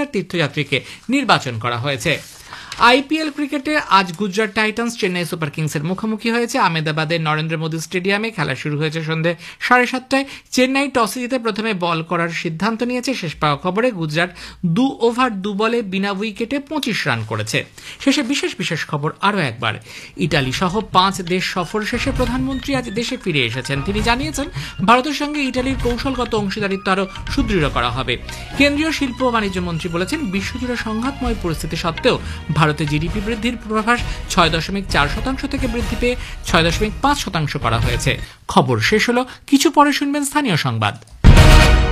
Senior তীর্থযাত্রীকে নির্বাচন করা হয়েছে। আইপিএল ক্রিকেটে আজ গুজরাট টাইটান্স চেন্নাই সুপার কিংসের মুখোমুখি হয়েছে। আহমেদাবাদের নরেন্দ্র মোদী স্টেডিয়ামে খেলা শুরু হয়েছে সন্ধ্যে 7:30টায়। চেন্নাই টসে জিতে প্রথমে বল করার সিদ্ধান্ত নিয়েছে। শেষ পাওয়া খবরে গুজরাট 2 ওভার 2 বলে বিনা উইকেটে 25 রান করেছে। শেষে বিশেষ খবর আরও একবার, ইটালি সহ 5 দেশ সফর শেষে প্রধানমন্ত্রী আজ দেশে ফিরে এসেছেন। তিনি জানিয়েছেন ভারতের সঙ্গে ইটালির কৌশলগত অংশীদারিত্ব আরও সুদৃঢ় করা হবে। কেন্দ্রীয় শিল্প ও বাণিজ্য মন্ত্রী বলেছেন বিশ্বজুড়ে সংঘাতময় পরিস্থিতি সত্ত্বেও ভারতে জিডিপি বৃদ্ধির পূর্বাভাস 6.4% থেকে বৃদ্ধি পেয়ে 6.5% করা হয়েছে। খবর শেষ হলো, কিছু পরে শুনবেন স্থানীয় সংবাদ।